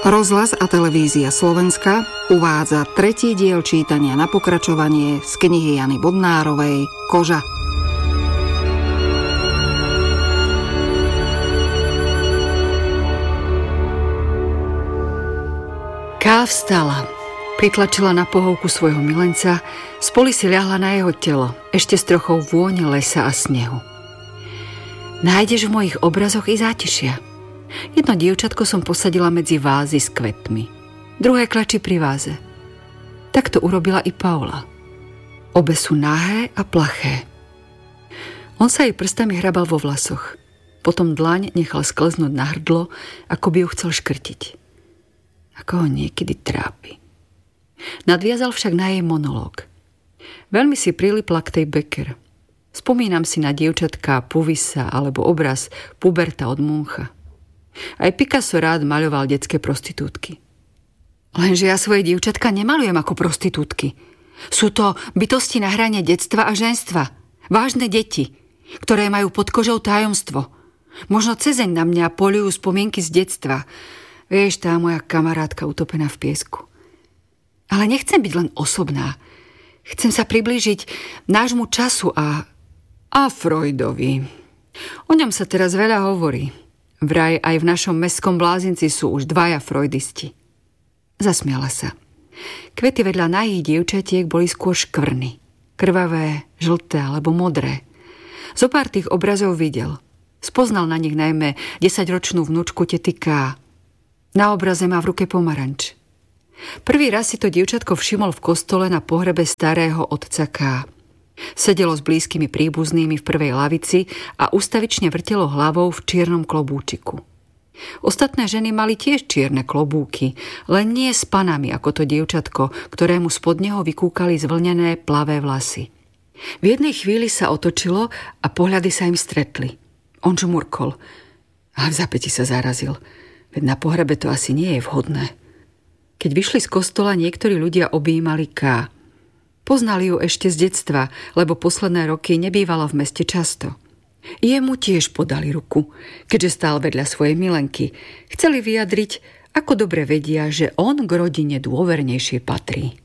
Rozhlas a televízia Slovenska uvádza tretí diel čítania na pokračovanie z knihy Jany Bodnárovej Koža. Ká vstala, pritlačila na pohovku svojho milenca, spoli si ľahla na jeho telo, ešte s trochou vône lesa a snehu. Nájdeš v mojich obrazoch i zátišia. Jedno dievčatko som posadila medzi vázy s kvetmi, druhé klačí pri váze. Tak to urobila i Paula. Obe sú nahé a plaché. On sa jej prstami hrabal vo vlasoch, potom dlaň nechal sklznúť na hrdlo, ako by ju chcel škrtiť. Ako ho niekedy trápi. Nadviazal však na jej monológ. Veľmi si prilipla k tej Becker. Spomínam si na dievčatká Puvisa alebo obraz Puberta od Muncha. Aj Picasso rád maľoval detské prostitútky. Lenže ja svoje dievčatka nemalujem ako prostitútky. Sú to bytosti na hrane detstva a ženstva. Vážne deti, ktoré majú pod kožou tajomstvo. Možno cezeň na mňa poľujú spomienky z detstva. Vieš, tá moja kamarátka utopená v piesku. Ale nechcem byť len osobná. Chcem sa priblížiť nášmu času a Freudovi. O ňom sa teraz veľa hovorí. Vraj aj v našom mestskom blázinci sú už dvaja freudisti. Zasmiala sa. Kvety vedľa nahých dievčatiek boli skôr škvrny. Krvavé, žlté alebo modré. Zopár tých obrazov videl. Spoznal na nich najmä 10-ročnú vnúčku tety K. Na obraze má v ruke pomaranč. Prvý raz si to dievčatko všimol v kostole na pohrebe starého otca K. Sedelo s blízkymi príbuznými v prvej lavici a ustavične vrtelo hlavou v čiernom klobúčiku. Ostatné ženy mali tiež čierne klobúky, len nie s panami ako to dievčatko, ktorému spod neho vykúkali zvlnené plavé vlasy. V jednej chvíli sa otočilo a pohľady sa im stretli. On žmurkol a v zapäti sa zarazil. Veď na pohrebe to asi nie je vhodné. Keď vyšli z kostola, niektorí ľudia objímali K. Poznali ju ešte z detstva, lebo posledné roky nebývala v meste často. Jemu tiež podali ruku, keďže stál vedľa svojej milenky. Chceli vyjadriť, ako dobre vedia, že on k rodine dôvernejšie patrí.